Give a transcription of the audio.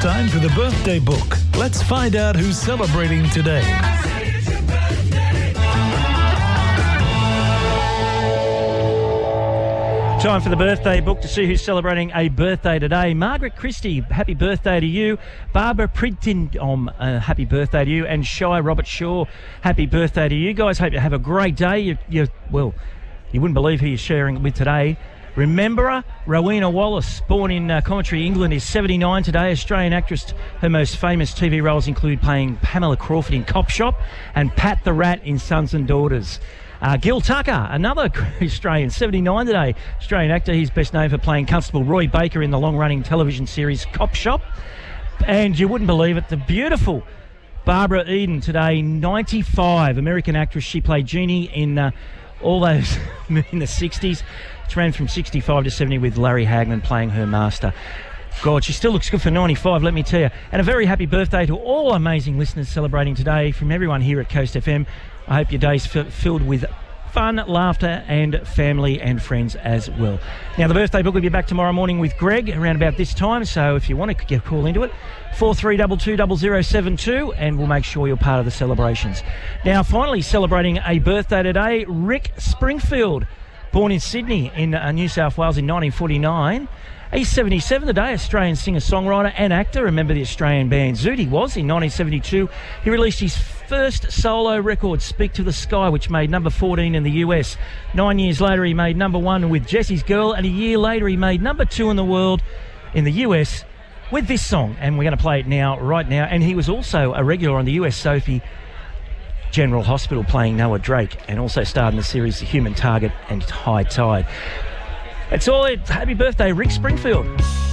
time for the birthday book. Let's find out who's celebrating today. Time for the birthday book to see who's celebrating a birthday today. Margaret Christie, happy birthday to you. Barbara Pridtindom, happy birthday to you. And Shy Robert Shaw, happy birthday to you guys. Hope you have a great day. You wouldn't believe who you're sharing it with today. Remember her, Rowena Wallace, born in Coventry, England, is 79 today. Australian actress. Her most famous TV roles include playing Pamela Crawford in Cop Shop and Pat the Rat in Sons and Daughters. Gil Tucker, another Australian, 79 today. Australian actor. He's best known for playing Constable Roy Baker in the long-running television series Cop Shop. And you wouldn't believe it, the beautiful Barbara Eden today, 95, American actress. She played Jeannie in all those in the 60s. She ran from 65 to 70 with Larry Hagman playing her master. God, she still looks good for 95, let me tell you. And a very happy birthday to all amazing listeners celebrating today from everyone here at Coast FM. I hope your day's filled with fun, laughter and family and friends as well. Now, the birthday book will be back tomorrow morning with Greg around about this time, so if you want to get a call into it, 43220072, and we'll make sure you're part of the celebrations. Now, finally celebrating a birthday today, Rick Springfield, born in Sydney in New South Wales in 1949. He's 77 today, Australian singer-songwriter and actor. Remember the Australian band Zoot? He was in 1972. He released his first solo record, Speak to the Sky, which made number 14 in the US. 9 years later, he made number 1 with Jesse's Girl, and a year later, he made number 2 in the world in the US with this song. And we're going to play it now, right now. And he was also a regular on the US Sophie General Hospital playing Noah Drake, and also starred in the series Human Target and High Tide. That's all it. Happy birthday, Rick Springfield.